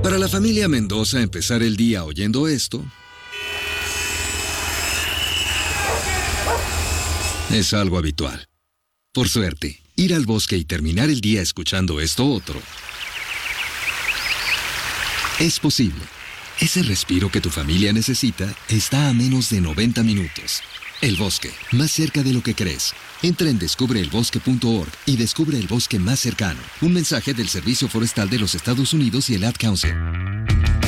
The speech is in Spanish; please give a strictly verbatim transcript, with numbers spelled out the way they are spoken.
Para la familia Mendoza, empezar el día oyendo esto es algo habitual. Por suerte, ir al bosque y terminar el día escuchando esto otro es posible. Ese respiro que tu familia necesita está a menos de noventa minutos. El bosque, más cerca de lo que crees. Entra en descubre el bosque punto org y descubre el bosque más cercano. Un mensaje del Servicio Forestal de los Estados Unidos y el Ad Council.